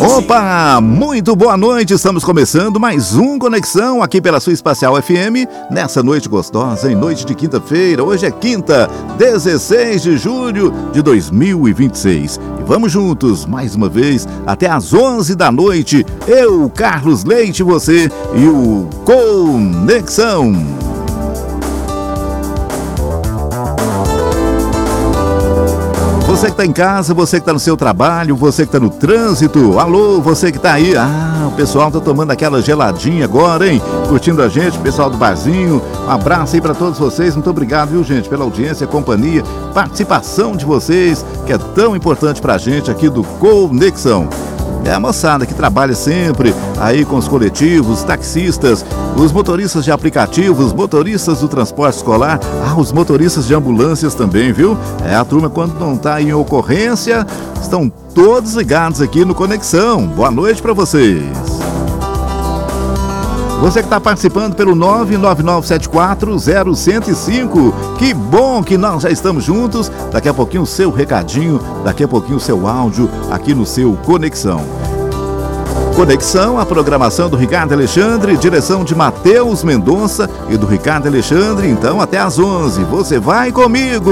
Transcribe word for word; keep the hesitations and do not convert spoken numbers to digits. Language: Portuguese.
Opa, muito boa noite, estamos começando mais um Conexão aqui pela sua Espacial F M, nessa noite gostosa, em noite de quinta-feira. Hoje é quinta, dezesseis de julho de dois mil e vinte e seis. E vamos juntos, mais uma vez, até às onze da noite, eu, Carlos Leite, você e o Conexão. Você que está em casa, você que está no seu trabalho, você que está no trânsito, alô, você que está aí, ah, o pessoal está tomando aquela geladinha agora, hein? Curtindo a gente, pessoal do barzinho, um abraço aí para todos vocês, muito obrigado, viu, gente, pela audiência, companhia, participação de vocês, que é tão importante para a gente aqui do Conexão. É a moçada que trabalha sempre aí com os coletivos, taxistas, os motoristas de aplicativos, motoristas do transporte escolar, ah, os motoristas de ambulâncias também, viu? É, a turma quando não está em ocorrência, estão todos ligados aqui no Conexão. Boa noite para vocês. Você que está participando pelo nove nove nove sete quatro zero um zero cinco. Que bom que nós já estamos juntos. Daqui a pouquinho o seu recadinho, daqui a pouquinho o seu áudio aqui no seu Conexão. Conexão, a programação do Ricardo Alexandre, direção de Matheus Mendonça e do Ricardo Alexandre. Então até às onze. Você vai comigo.